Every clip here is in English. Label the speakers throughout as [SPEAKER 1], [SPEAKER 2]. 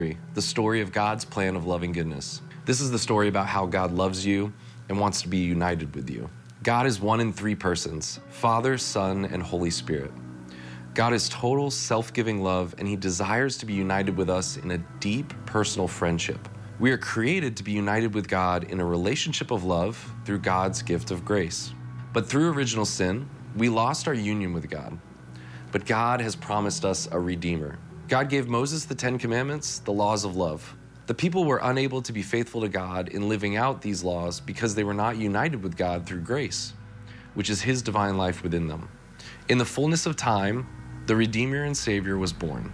[SPEAKER 1] The story of God's plan of loving goodness. This is the story about how God loves you and wants to be united with you. God is one in three persons, Father, Son, and Holy Spirit. God is total self-giving love, and he desires to be united with us in a deep personal friendship. We are created to be united with God in a relationship of love through God's gift of grace. But through original sin, we lost our union with God. But God has promised us a Redeemer. God gave Moses the 10 Commandments, the laws of love. The people were unable to be faithful to God in living out these laws because they were not united with God through grace, which is his divine life within them. In the fullness of time, the Redeemer and Savior was born.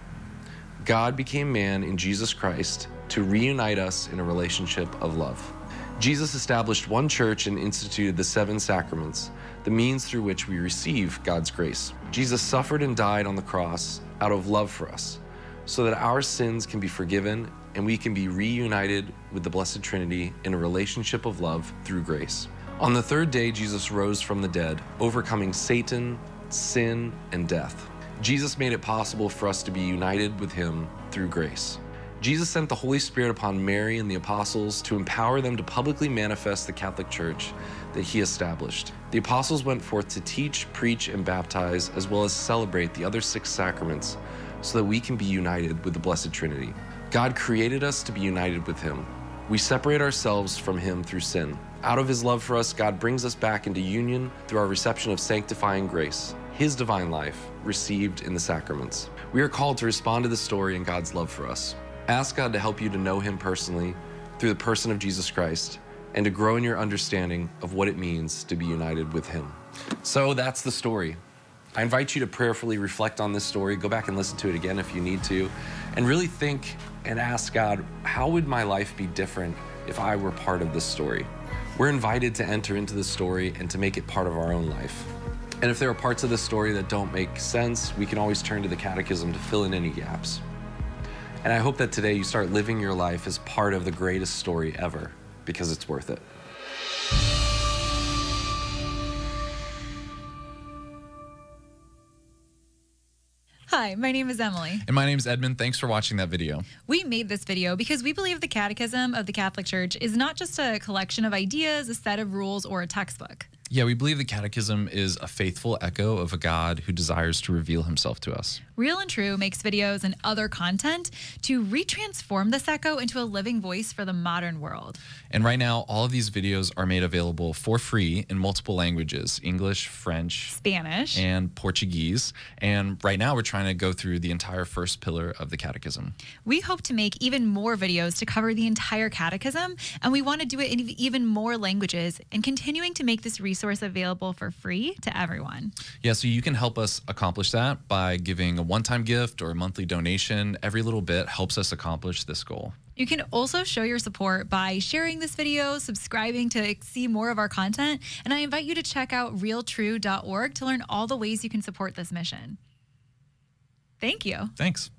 [SPEAKER 1] God became man in Jesus Christ to reunite us in a relationship of love. Jesus established one church and instituted the 7 sacraments, the means through which we receive God's grace. Jesus suffered and died on the cross out of love for us, so that our sins can be forgiven and we can be reunited with the Blessed Trinity in a relationship of love through grace. On the 3rd day, Jesus rose from the dead, overcoming Satan, sin, and death. Jesus made it possible for us to be united with him through grace. Jesus sent the Holy Spirit upon Mary and the apostles to empower them to publicly manifest the Catholic Church that he established. The apostles went forth to teach, preach, and baptize, as well as celebrate the other 6 sacraments, so that we can be united with the Blessed Trinity. God created us to be united with him. We separate ourselves from him through sin. Out of his love for us, God brings us back into union through our reception of sanctifying grace, his divine life, received in the sacraments. We are called to respond to this story and God's love for us. Ask God to help you to know him personally through the person of Jesus Christ and to grow in your understanding of what it means to be united with him. So that's the story. I invite you to prayerfully reflect on this story, go back and listen to it again if you need to, and really think and ask God, how would my life be different if I were part of this story? We're invited to enter into the story and to make it part of our own life. And if there are parts of the story that don't make sense, we can always turn to the Catechism to fill in any gaps. And I hope that today you start living your life as part of the greatest story ever, because it's worth it.
[SPEAKER 2] Hi, my name is Emily.
[SPEAKER 3] And my name is Edmund. Thanks for watching that video.
[SPEAKER 2] We made this video because we believe the Catechism of the Catholic Church is not just a collection of ideas, a set of rules, or a textbook.
[SPEAKER 3] Yeah, we believe the Catechism is a faithful echo of a God who desires to reveal himself to us.
[SPEAKER 2] Real and True makes videos and other content to retransform this echo into a living voice for the modern world.
[SPEAKER 3] And right now, all of these videos are made available for free in multiple languages: English, French,
[SPEAKER 2] Spanish,
[SPEAKER 3] and Portuguese. And right now, we're trying to go through the entire first pillar of the Catechism.
[SPEAKER 2] We hope to make even more videos to cover the entire Catechism, and we want to do it in even more languages and continuing to make this resource available for free to everyone.
[SPEAKER 3] Yeah, so you can help us accomplish that by giving a one-time gift or a monthly donation. Every little bit helps us accomplish this goal.
[SPEAKER 2] You can also show your support by sharing this video, subscribing to see more of our content, and I invite you to check out realtrue.org to learn all the ways you can support this mission. Thank you.
[SPEAKER 3] Thanks.